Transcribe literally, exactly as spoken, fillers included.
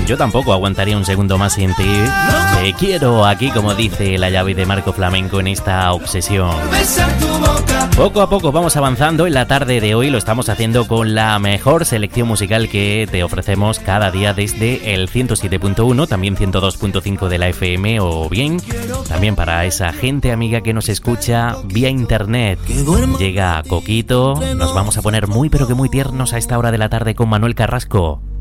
Yo tampoco aguantaría un segundo más sin ti. Te quiero aquí, como dice la llave de Marco Flamenco en esta obsesión. Poco a poco vamos avanzando. En la tarde de hoy lo estamos haciendo con la mejor selección musical que te ofrecemos cada día desde el ciento siete punto uno, también ciento dos punto cinco de la F M, o bien también para esa gente amiga que nos escucha vía internet. Llega Coquito, nos vamos a poner muy pero que muy tiernos a esta hora de la tarde con Manuel Carrasco.